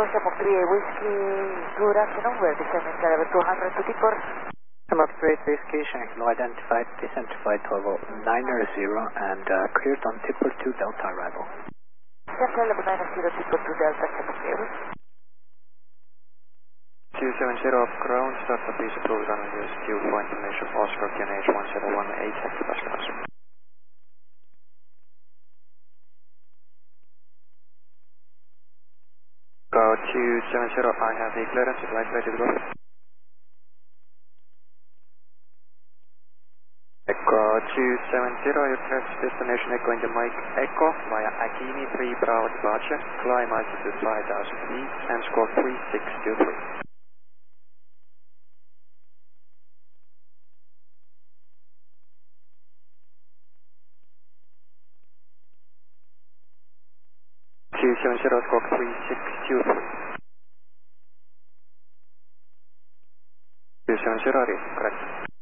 Shamrock 3 Whiskey, good afternoon. We're descending to level 200 to Tipper. Shamrock 3 Whiskey, Shanghai Low identified, descent to flight level 90 and cleared on Tipper 2 Delta arrival. Central level 90 Tipper 2 Delta, Shamrock 3. 270 up ground, start to please approve runway use fuel for information, Oscar QNH 1018 hectopascals. Go 270, I have the clearance, flight ready to go. Echo 270, your clearance destination Echo into Mike Echo via Akimi 3 Bravo departure, climb altitude 5,000 feet and score 3623. Squawk 3623. 270, correct.